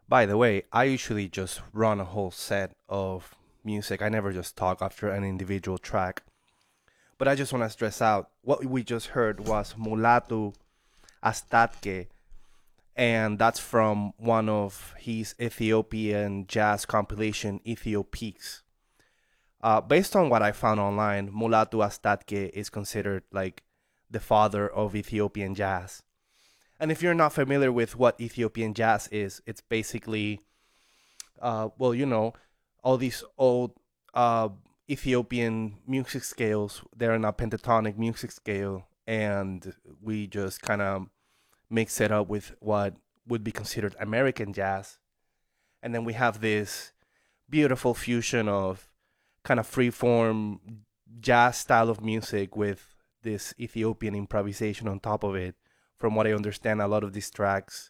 By the way, I usually just run a whole set of music. I never just talk after an individual track. But I just want to stress out what we just heard was Mulatu Astatke, and that's from one of his Ethiopian jazz compilation, Ethiopiques. Based on what I found online, Mulatu Astatke is considered like the father of Ethiopian jazz. And if you're not familiar with what Ethiopian jazz is, it's basically, well, all these old uh, Ethiopian music scales. They're in a pentatonic music scale, and we just kind of mix it up with what would be considered American jazz. And then we have this beautiful fusion of kind of free-form jazz style of music with this Ethiopian improvisation on top of it. From what I understand, a lot of these tracks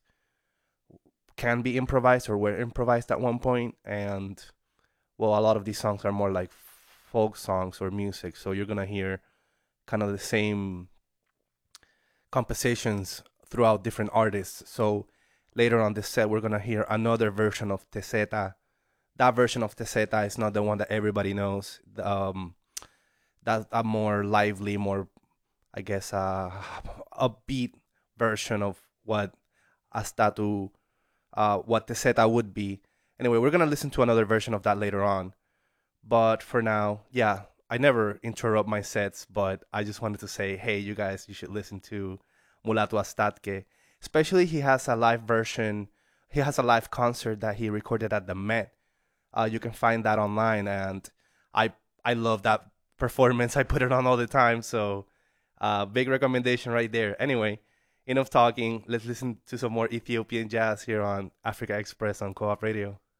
can be improvised or were improvised at one point, and well, a lot of these songs are more like folk songs or music. So you're gonna hear kind of the same compositions throughout different artists. So later on this set, we're gonna hear another version of Teseta. That version of Teseta is not the one that everybody knows. That's a more lively, more I guess upbeat version of what Astatu, what Teseta would be. Anyway, we're gonna listen to another version of that later on. But for now, yeah, I never interrupt my sets, but I just wanted to say, hey, you guys, you should listen to Mulatu Astatke. Especially, he has a live version. He has a live concert that he recorded at the Met. You can find that online, and I I love that performance. I put it on all the time, so big recommendation right there. Anyway, enough talking. Let's listen to some more Ethiopian jazz here on Africa Express on Co-op Radio.